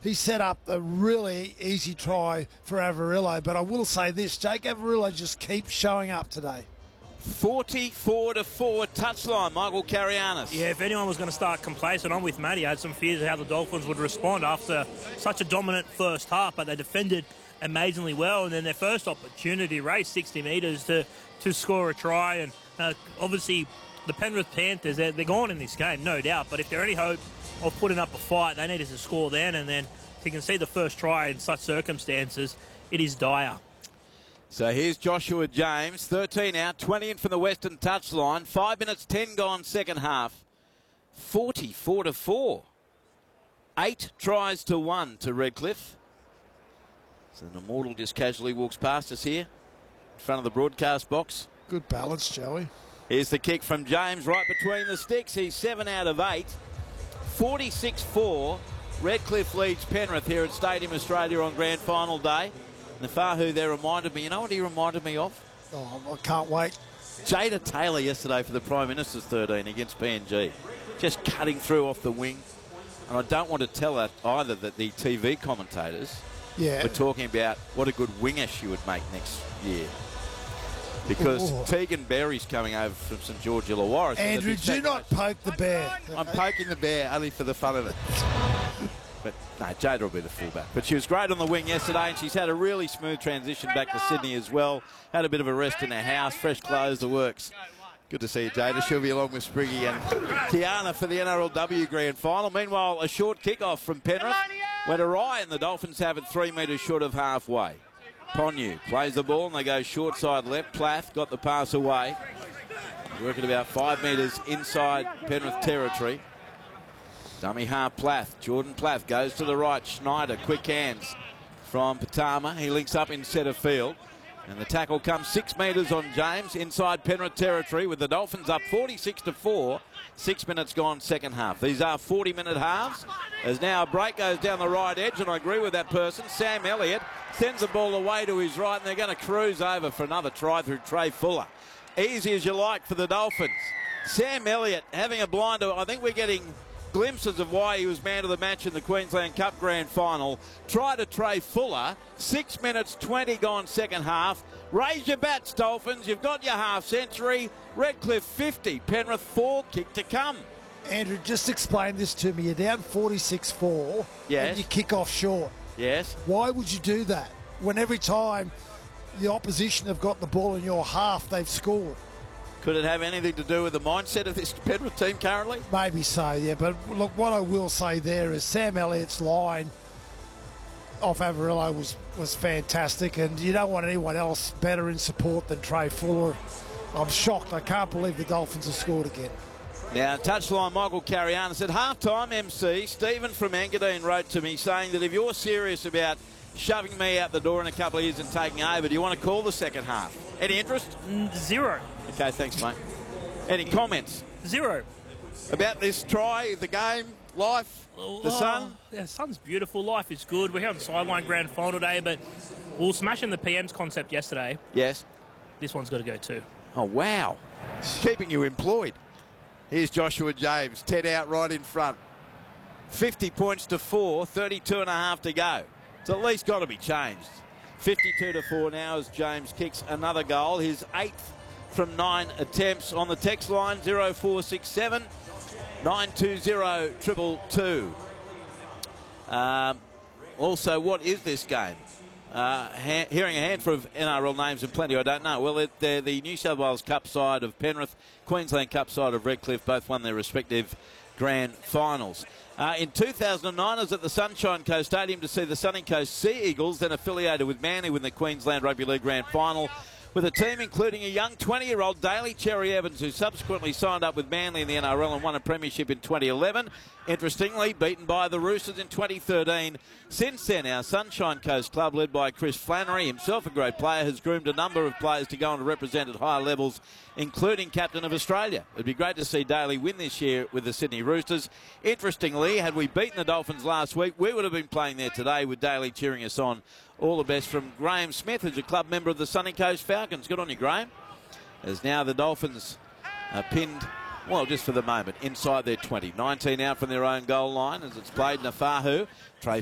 he set up a really easy try for Avarillo. But I will say this, Jake Avarillo just keeps showing up today. 44-4 touchline, Michael Carianis. Yeah, if anyone was going to start complacent, I'm with Matty. I had some fears of how the Dolphins would respond after such a dominant first half, but they defended amazingly well. And then their first opportunity, raced 60 metres to score a try. And obviously, the Penrith Panthers, they're gone in this game, no doubt. But if there any hope of putting up a fight, they needed to score then. And then you can see the first try in such circumstances, it is dire. So here's Joshua James, 13 out, 20 in from the Western touchline. 5 minutes, 10 gone second half. 44-4. 8 tries to 1 to Redcliffe. So the Immortal just casually walks past us here in front of the broadcast box. Good balance, Joey. Here's the kick from James right between the sticks. He's 7 out of 8. 46-4. Redcliffe leads Penrith here at Stadium Australia on Grand Final day. Nafahu there reminded me, you know what he reminded me of? Oh, I can't wait. Jada Taylor yesterday for the Prime Minister's 13 against PNG. Just cutting through off the wing. And I don't want to tell that either that the TV commentators were talking about what a good winger she would make next year. Because Tegan Berry's coming over from St George Illawarra. Andrew, do not poke the bear. I'm poking the bear only for the fun of it. But no, Jada will be the fullback. But she was great on the wing yesterday, and she's had a really smooth transition back to Sydney as well. Had a bit of a rest in her house, fresh clothes, the works. Good to see you, Jada. She'll be along with Spriggy and Tiana for the NRLW Grand Final. Meanwhile, a short kick-off from Penrith went awry, and the Dolphins have it 3 metres short of halfway. Ponyu plays the ball, and they go short side left. Plath got the pass away. Working about 5 metres inside Penrith territory. Dummy half Plath. Jordan Plath goes to the right. Schneider, quick hands from Patama. He links up in centre field. And the tackle comes 6 metres on James inside Penrith territory with the Dolphins up 46-4. 6 minutes gone second half. These are 40-minute halves. As now a break goes down the right edge, and I agree with that person. Sam Elliott sends the ball away to his right, and they're going to cruise over for another try through Trey Fuller. Easy as you like for the Dolphins. Sam Elliott having a blinder. I think we're getting glimpses of why he was man of the match in the Queensland Cup Grand Final. Try to Trey Fuller. 6 minutes 20 gone second half. Raise your bats, Dolphins. You've got your half century. Redcliffe 50. Penrith 4. Kick to come. Andrew, just explain this to me. You're down 46-4. Yes. And you kick off short. Yes. Why would you do that when every time the opposition have got the ball in your half, they've scored? Could it have anything to do with the mindset of this Penrith team currently? Maybe so, yeah. But look, what I will say there is Sam Elliott's line off Avarillo was fantastic, and you don't want anyone else better in support than Trey Fuller. I'm shocked. I can't believe the Dolphins have scored again. Now, touchline Michael Carianis at half-time, MC. Stephen from Engadine wrote to me saying that if you're serious about shoving me out the door in a couple of years and taking over, do you want to call the second half? Any interest? Zero. Okay, thanks, mate. Any comments? Zero. About this try, the game, life, the sun? Yeah, the sun's beautiful. Life is good. We're here on the sideline grand final day, but we were smashing the PM's concept yesterday. Yes. This one's got to go too. Oh, wow. Keeping you employed. Here's Joshua James, 10 out right in front. 50 points to 4, 32 and a half to go. It's at least got to be changed. 52-4 now as James kicks another goal. His 8th from 9 attempts. On the text line, 0467 920 222. Also, what is this game? Hearing a handful of NRL names and plenty I don't know. Well, they're the New South Wales Cup side of Penrith, Queensland Cup side of Redcliffe. Both won their respective grand finals. In 2009, I was at the Sunshine Coast Stadium to see the Sunny Coast Sea Eagles, then affiliated with Manly, win the Queensland Rugby League Grand Final, with a team including a young 20-year-old Daly Cherry Evans, who subsequently signed up with Manly in the NRL and won a premiership in 2011. Interestingly, beaten by the Roosters in 2013. Since then, our Sunshine Coast club, led by Chris Flannery, himself a great player, has groomed a number of players to go on to represent at higher levels, including captain of Australia. It'd be great to see Daly win this year with the Sydney Roosters. Interestingly, had we beaten the Dolphins last week, we would have been playing there today with Daly cheering us on. All the best from Graham Smith, who's a club member of the Sunny Coast Falcons. Good on you, Graham. As now the Dolphins are pinned, well, just for the moment, inside their 20. 19 out from their own goal line as it's played Nafahu. Trey